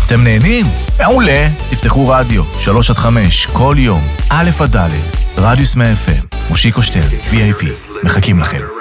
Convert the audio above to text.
אתם נהנים? מעולה. תפתחו רדיו, 3-5, כל יום, א' עד ד', רדיוס 100 FM, מושיקו שטרן, VIP, מחכים לכם.